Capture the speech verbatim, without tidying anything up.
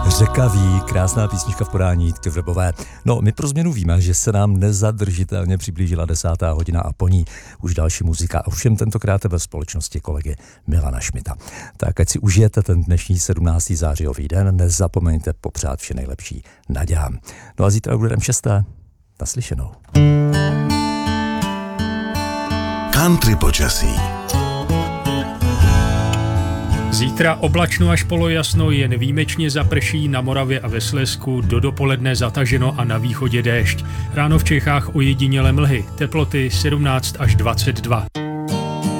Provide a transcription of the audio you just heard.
Řeka ví, krásná písnička v podání Jitky Vrbové. No, my pro změnu víme, že se nám nezadržitelně přiblížila desátá hodina a po ní už další muzika, ovšem tentokrát ve společnosti kolegy Milana Šmita. Tak ať si užijete ten dnešní sedmnáctý zářijový den, nezapomeňte popřát vše nejlepší nadějám. No a zítra budeme šesté. Naslyšenou. Country počasí. Zítra oblačno až polojasno, jen výjimečně zaprší na Moravě a ve Slezsku, do dopoledne zataženo a na východě déšť. Ráno v Čechách ojedinělé mlhy, teploty sedmnáct až dvacet dva.